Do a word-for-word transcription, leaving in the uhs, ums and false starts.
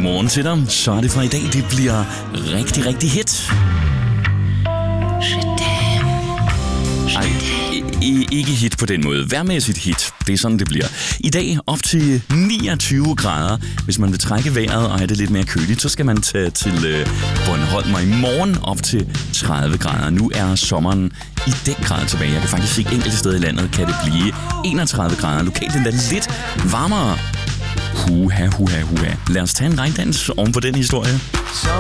Godmorgen til dig. Så er det fra i dag, det bliver rigtig, rigtig hit. Ej, i- ikke hit på den måde. Vejrmæssigt hit. Det er sådan, det bliver. I dag op til niogtyve grader. Hvis man vil trække vejret og have det lidt mere køligt, så skal man tage til øh, Bornholm. Og i morgen op til tredive grader. Nu er sommeren i den grad tilbage. Jeg kan faktisk se enkelte steder i landet, kan det blive enogtredive grader. Lokalt endda lidt varmere. Huha, huha, huha. Lad os tage en regndans oven på den historie.